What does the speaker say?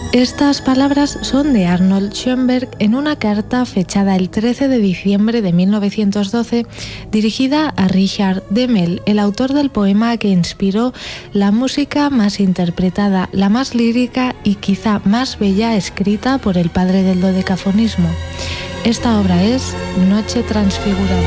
Estas palabras son de Arnold Schoenberg en una carta fechada el 13 de diciembre de 1912 dirigida a Richard Demel, el autor del poema que inspiró la música más interpretada, la más lírica y quizá más bella escrita por el padre del dodecafonismo. Esta obra es Noche Transfigurada.